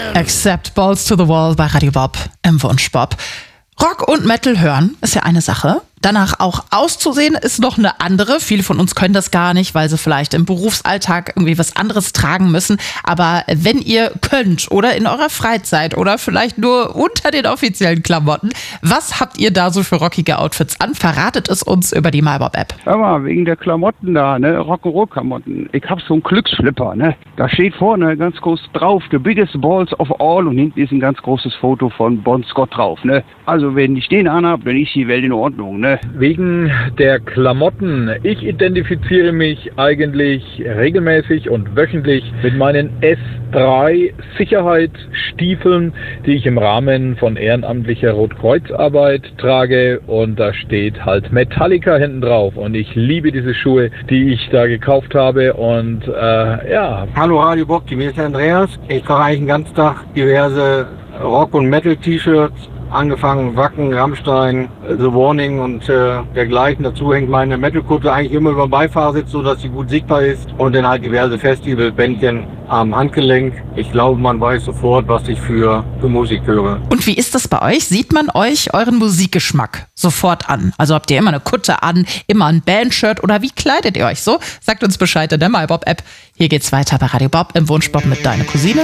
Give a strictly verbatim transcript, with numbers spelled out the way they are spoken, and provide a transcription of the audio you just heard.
Accept Balls to the Wall bei Radio Bob im Wunschbob. Rock und Metal hören ist ja eine Sache. Danach auch auszusehen ist noch eine andere. Viele von uns können das gar nicht, weil sie vielleicht im Berufsalltag irgendwie was anderes tragen müssen. Aber wenn ihr könnt oder in eurer Freizeit oder vielleicht nur unter den offiziellen Klamotten, was habt ihr da so für rockige Outfits an? Verratet es uns über die MyBob-App. Hör mal, wegen der Klamotten da, ne, Rock'n'Roll-Klamotten. Ich hab so einen Glücksflipper, ne. Da steht vorne ganz groß drauf, the biggest balls of all, und hinten ist ein ganz großes Foto von Bon Scott drauf, ne. Also wenn ich den anhab, dann ist die Welt in Ordnung, ne. Wegen der Klamotten. Ich identifiziere mich eigentlich regelmäßig und wöchentlich mit meinen S drei Sicherheitsstiefeln, die ich im Rahmen von ehrenamtlicher Rotkreuzarbeit trage, und da steht halt Metallica hinten drauf, und ich liebe diese Schuhe, die ich da gekauft habe, und äh, ja. Hallo Radio Bob, hier ist der Andreas. Ich trage eigentlich den ganzen Tag diverse Rock- und Metal-T-Shirts, angefangen Wacken, Rammstein, The Warning und äh, dergleichen. Dazu hängt meine Metal-Kutte eigentlich immer über dem Beifahrersitz, so dass sie gut sichtbar ist, und dann halt diverse Festival-Bändchen am Handgelenk. Ich glaube, man weiß sofort, was ich für, für Musik höre. Und wie ist das bei euch? Sieht man euch euren Musikgeschmack sofort an? Also habt ihr immer eine Kutte an, immer ein Bandshirt, oder wie kleidet ihr euch so? Sagt uns Bescheid in der MyBob-App. Hier geht's weiter bei Radio Bob im Wunschbob mit Deine Cousine.